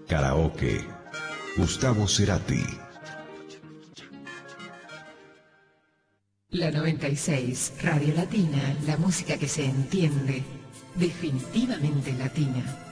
Karaoke. Gustavo Cerati. La 96, Radio Latina, la música que se entiende, definitivamente latina.